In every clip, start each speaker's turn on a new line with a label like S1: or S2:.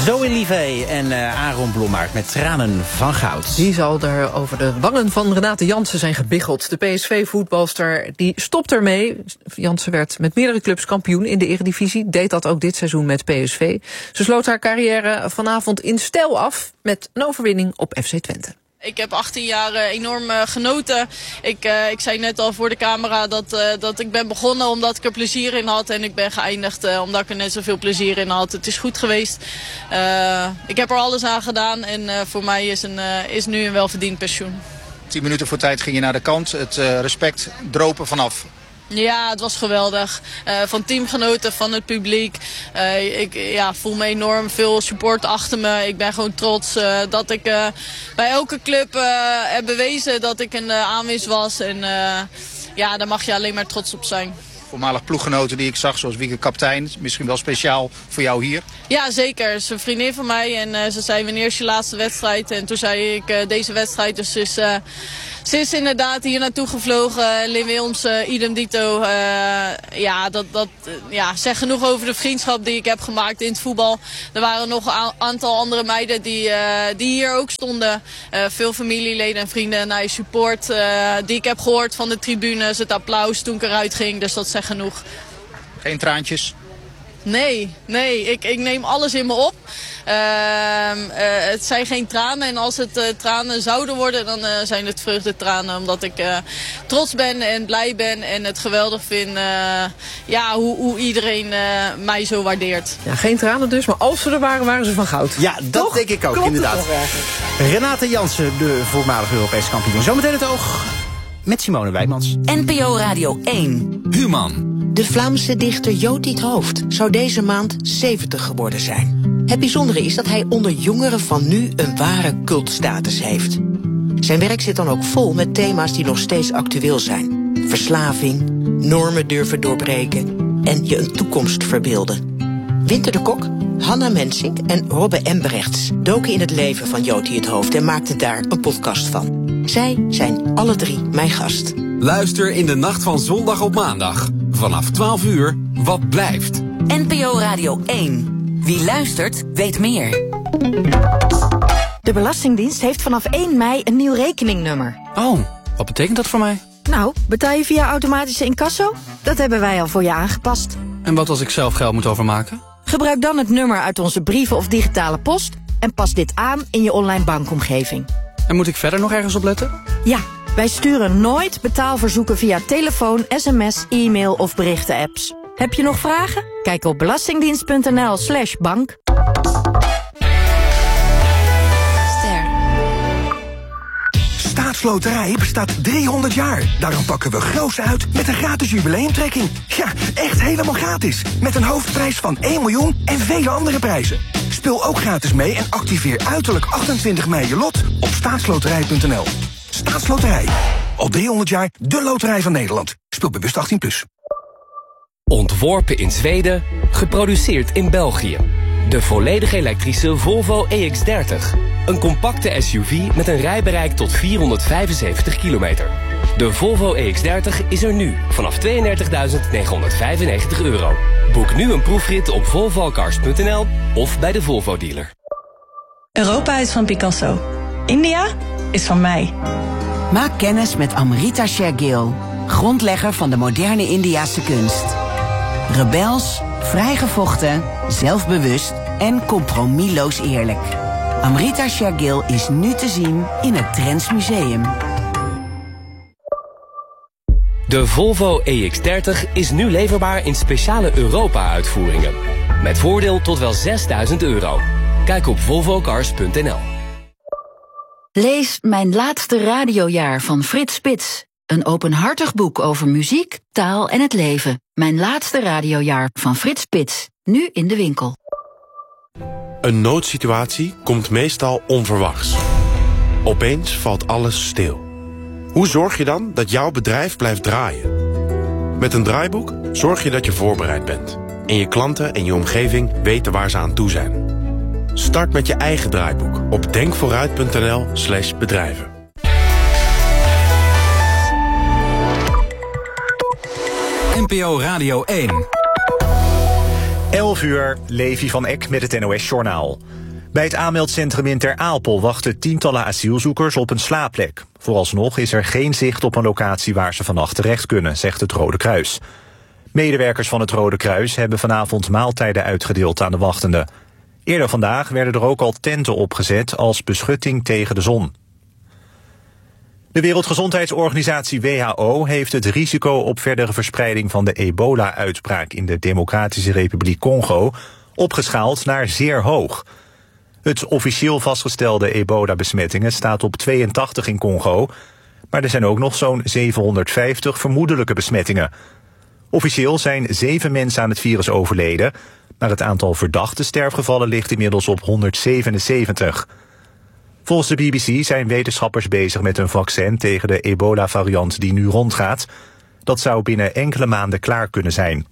S1: Zoe Livet en Aaron Blommaert met Tranen van Goud.
S2: Die zal er over de wangen van Renate Jansen zijn gebiggeld. De PSV-voetbalster die stopt ermee. Jansen werd met meerdere clubs kampioen in de Eredivisie. Deed dat ook dit seizoen met PSV. Ze sloot haar carrière vanavond in stijl af met een overwinning op FC Twente.
S3: Ik heb 18 jaar enorm genoten. Ik zei net al voor de camera dat ik ben begonnen omdat ik er plezier in had. En ik ben geëindigd omdat ik er net zoveel plezier in had. Het is goed geweest. Ik heb er alles aan gedaan. En voor mij is nu een welverdiend pensioen.
S4: 10 minuten voor tijd ging je naar de kant. Het respect droop er vanaf.
S3: Ja, het was geweldig. Van teamgenoten, van het publiek. Ik voel me enorm veel support achter me. Ik ben gewoon trots dat ik bij elke club heb bewezen dat ik een aanwinst was. En daar mag je alleen maar trots op zijn.
S4: Voormalig ploeggenoten die ik zag, zoals Wieke Kaptein. Misschien wel speciaal voor jou hier.
S3: Ja, zeker. Ze is een vriendin van mij en ze zei wanneer is je laatste wedstrijd. En toen zei ik deze wedstrijd. Dus ze is inderdaad hier naartoe gevlogen. Lynn Wilms, idem dito. Zeg genoeg over de vriendschap die ik heb gemaakt in het voetbal. Er waren nog een aantal andere meiden die hier ook stonden. Veel familieleden en vrienden. Nou, support die ik heb gehoord van de tribunes. Het applaus toen ik eruit ging. Dus dat zegt genoeg.
S4: Geen traantjes?
S3: Nee. Ik neem alles in me op. Het zijn geen tranen. En als het tranen zouden worden, dan zijn het vreugdetranen. Omdat ik trots ben en blij ben. En het geweldig vind hoe iedereen mij zo waardeert.
S2: Ja, geen tranen dus, maar als ze er waren, waren ze van goud.
S1: Ja, dat
S2: toch?
S1: denk ik ook,
S2: klopt
S1: inderdaad. Renate Jansen, de voormalige Europese kampioen. Zometeen het oog met Simone Wijmans.
S5: NPO Radio 1.
S6: Human.
S7: De Vlaamse dichter Joti 't Hooft zou deze maand 70 geworden zijn. Het bijzondere is dat hij onder jongeren van nu een ware cultstatus heeft. Zijn werk zit dan ook vol met thema's die nog steeds actueel zijn. Verslaving, normen durven doorbreken en je een toekomst verbeelden. Winter de Kok, Hanna Mensink en Robbe Embrechts doken in het leven van Joti 't Hooft en maakten daar een podcast van. Zij zijn alle 3 mijn gast.
S6: Luister in de nacht van zondag op maandag. Vanaf 12 uur, Wat blijft?
S5: NPO Radio 1. Wie luistert, weet meer.
S8: De Belastingdienst heeft vanaf 1 mei een nieuw rekeningnummer.
S9: Oh, wat betekent dat voor mij?
S8: Nou, betaal je via automatische incasso? Dat hebben wij al voor je aangepast.
S9: En wat als ik zelf geld moet overmaken?
S8: Gebruik dan het nummer uit onze brieven of digitale post en pas dit aan in je online bankomgeving.
S9: En moet ik verder nog ergens op letten?
S8: Ja, wij sturen nooit betaalverzoeken via telefoon, sms, e-mail of berichten-apps. Heb je nog vragen? Kijk op belastingdienst.nl/bank.
S10: Staatsloterij bestaat 300 jaar. Daarom pakken we groots uit met een gratis jubileumtrekking. Ja, echt helemaal gratis. Met een hoofdprijs van 1 miljoen en vele andere prijzen. Speel ook gratis mee en activeer uiterlijk 28 mei je lot op staatsloterij.nl. Staatsloterij. Al 300 jaar de loterij van Nederland. Speel bewust 18+.
S11: Ontworpen in Zweden, geproduceerd in België. De volledig elektrische Volvo EX30. Een compacte SUV met een rijbereik tot 475 kilometer. De Volvo EX30 is er nu vanaf €32.995. Boek nu een proefrit op volvocars.nl of bij de Volvo dealer.
S12: Europa is van Picasso. India is van mij.
S13: Maak kennis met Amrita Shergill, grondlegger van de moderne Indiase kunst. Rebels, vrijgevochten, zelfbewust en compromisloos eerlijk. Amrita Shergill is nu te zien in het Drents Museum.
S11: De Volvo EX30 is nu leverbaar in speciale Europa-uitvoeringen. Met voordeel tot wel €6.000. Kijk op volvocars.nl.
S14: Lees Mijn laatste radiojaar van Frits Spits. Een openhartig boek over muziek, taal en het leven. Mijn laatste radiojaar van Frits Spits. Nu in de winkel.
S15: Een noodsituatie komt meestal onverwachts. Opeens valt alles stil. Hoe zorg je dan dat jouw bedrijf blijft draaien? Met een draaiboek zorg je dat je voorbereid bent. En je klanten en je omgeving weten waar ze aan toe zijn. Start met je eigen draaiboek op denkvooruit.nl/bedrijven.
S6: NPO Radio 1.
S16: 11:00, Levi van Eck met het NOS-journaal. Bij het aanmeldcentrum in Ter Apel wachten tientallen asielzoekers op een slaapplek. Vooralsnog is er geen zicht op een locatie waar ze vannacht terecht kunnen, zegt het Rode Kruis. Medewerkers van het Rode Kruis hebben vanavond maaltijden uitgedeeld aan de wachtenden. Eerder vandaag werden er ook al tenten opgezet als beschutting tegen de zon. De Wereldgezondheidsorganisatie WHO heeft het risico op verdere verspreiding van de ebola-uitbraak in de Democratische Republiek Congo opgeschaald naar zeer hoog. Het officieel vastgestelde ebola-besmettingen staat op 82 in Congo, maar er zijn ook nog zo'n 750 vermoedelijke besmettingen. Officieel zijn 7 mensen aan het virus overleden, maar het aantal verdachte sterfgevallen ligt inmiddels op 177. Volgens de BBC zijn wetenschappers bezig met een vaccin tegen de ebola-variant die nu rondgaat. Dat zou binnen enkele maanden klaar kunnen zijn.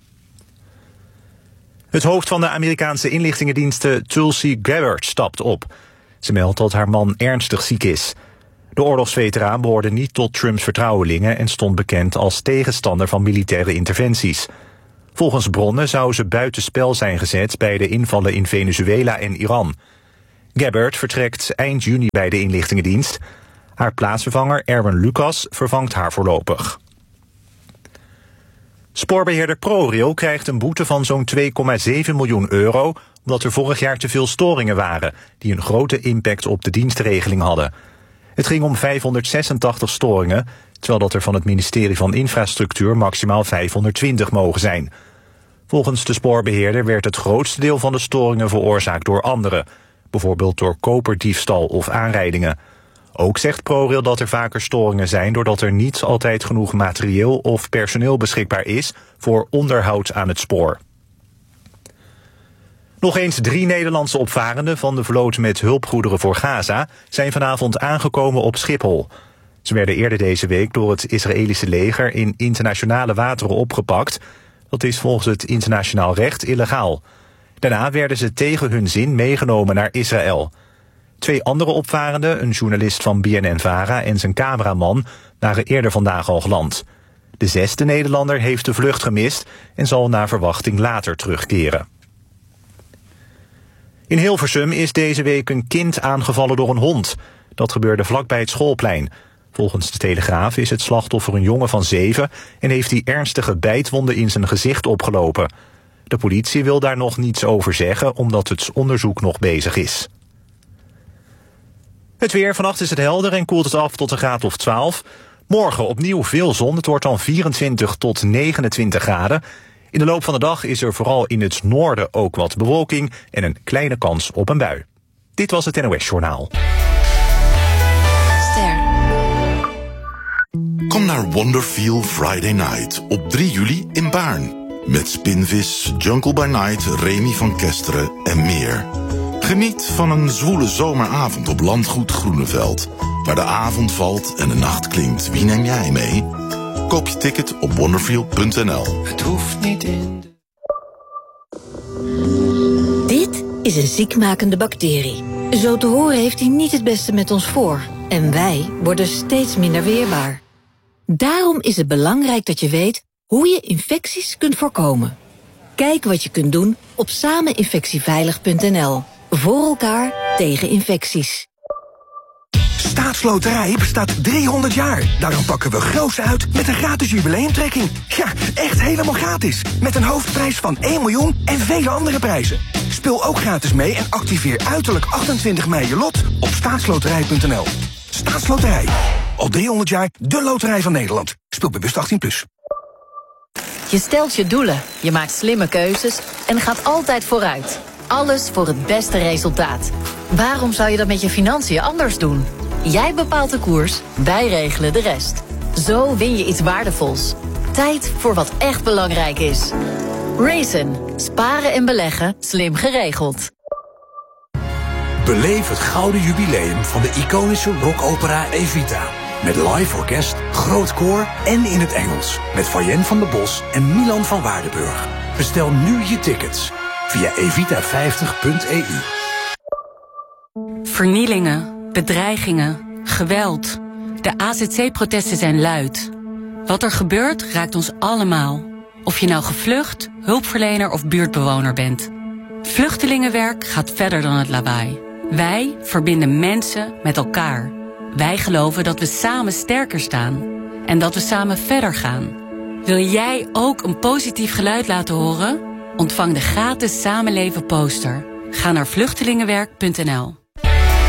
S16: Het hoofd van de Amerikaanse inlichtingendiensten Tulsi Gabbard stapt op. Ze meldt dat haar man ernstig ziek is. De oorlogsveteraan behoorde niet tot Trumps vertrouwelingen en stond bekend als tegenstander van militaire interventies. Volgens bronnen zou ze buitenspel zijn gezet bij de invallen in Venezuela en Iran. Gabbard vertrekt eind juni bij de inlichtingendienst. Haar plaatsvervanger Erwin Lucas vervangt haar voorlopig. Spoorbeheerder ProRail krijgt een boete van zo'n 2,7 miljoen euro... omdat er vorig jaar te veel storingen waren... die een grote impact op de dienstregeling hadden. Het ging om 586 storingen... terwijl dat er van het ministerie van Infrastructuur maximaal 520 mogen zijn. Volgens de spoorbeheerder werd het grootste deel van de storingen veroorzaakt door anderen... bijvoorbeeld door koperdiefstal of aanrijdingen. Ook zegt ProRail dat er vaker storingen zijn... doordat er niet altijd genoeg materieel of personeel beschikbaar is... voor onderhoud aan het spoor. Nog eens 3 Nederlandse opvarenden van de vloot met hulpgoederen voor Gaza... zijn vanavond aangekomen op Schiphol. Ze werden eerder deze week door het Israëlische leger... in internationale wateren opgepakt. Dat is volgens het internationaal recht illegaal. Daarna werden ze tegen hun zin meegenomen naar Israël. 2 andere opvarenden, een journalist van BNN-Vara en zijn cameraman... waren eerder vandaag al geland. De 6e Nederlander heeft de vlucht gemist... en zal naar verwachting later terugkeren. In Hilversum is deze week een kind aangevallen door een hond. Dat gebeurde vlakbij het schoolplein. Volgens de Telegraaf is het slachtoffer een jongen van 7... en heeft hij ernstige bijtwonden in zijn gezicht opgelopen... De politie wil daar nog niets over zeggen, omdat het onderzoek nog bezig is. Het weer, vannacht is het helder en koelt het af tot een graad of 12. Morgen opnieuw veel zon, het wordt dan 24 tot 29 graden. In de loop van de dag is er vooral in het noorden ook wat bewolking... en een kleine kans op een bui. Dit was het NOS-journaal.
S17: Kom naar Wonderfeel Friday Night op 3 juli in Baarn. Met Spinvis, Jungle by Night, Remy van Kesteren en meer. Geniet van een zwoele zomeravond op landgoed Groeneveld. Waar de avond valt en de nacht klinkt. Wie neem jij mee? Koop je ticket op wonderfeel.nl.
S18: Het hoeft niet in.
S19: Dit is een ziekmakende bacterie. Zo te horen heeft hij niet het beste met ons voor. En wij worden steeds minder weerbaar. Daarom is het belangrijk dat je weet hoe je infecties kunt voorkomen. Kijk wat je kunt doen op sameninfectieveilig.nl. Voor elkaar tegen infecties.
S10: Staatsloterij bestaat 300 jaar. Daarom pakken we groots uit met een gratis jubileumtrekking. Ja, echt helemaal gratis. Met een hoofdprijs van 1 miljoen en vele andere prijzen. Speel ook gratis mee en activeer uiterlijk 28 mei je lot op staatsloterij.nl. Staatsloterij. Al 300 jaar de loterij van Nederland. Speel bewust 18+.
S20: Je stelt je doelen, je maakt slimme keuzes en gaat altijd vooruit. Alles voor het beste resultaat. Waarom zou je dat met je financiën anders doen? Jij bepaalt de koers, wij regelen de rest. Zo win je iets waardevols. Tijd voor wat echt belangrijk is. Raisin. Sparen en beleggen, slim geregeld.
S21: Beleef het gouden jubileum van de iconische rockopera Evita. Met live orkest, groot koor en in het Engels. Met Fayen van der Bos en Milan van Waardenburg. Bestel nu je tickets via evita50.eu.
S22: Vernielingen, bedreigingen, geweld. De AZC-protesten zijn luid. Wat er gebeurt raakt ons allemaal. Of je nou gevlucht, hulpverlener of buurtbewoner bent. Vluchtelingenwerk gaat verder dan het lawaai. Wij verbinden mensen met elkaar. Wij geloven dat we samen sterker staan. En dat we samen verder gaan. Wil jij ook een positief geluid laten horen? Ontvang de gratis Samenleven poster. Ga naar vluchtelingenwerk.nl.